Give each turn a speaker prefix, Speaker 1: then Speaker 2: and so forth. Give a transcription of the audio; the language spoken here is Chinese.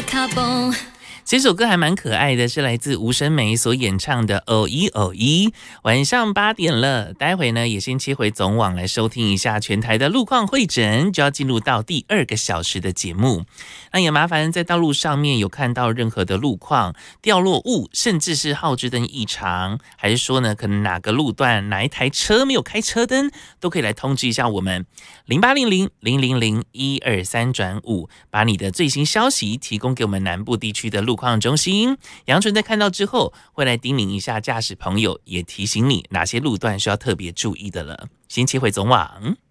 Speaker 1: 这首歌还蛮可爱的，是来自吴声梅所演唱的《偶一偶一》。晚上8点了，待会呢也先切回总网来收听一下全台的路况会诊，就要进入到第2个小时的节目。那也麻烦在道路上面有看到任何的路况、掉落物，甚至是号志灯异常，还是说呢可能哪个路段哪一台车没有开车灯，都可以来通知一下我们0800-000-123-5，把你的最新消息提供给我们南部地区的路况中心。杨纯在看到之后会来叮咛一下驾驶朋友，也提醒你哪些路段需要特别注意的了。先切回总网。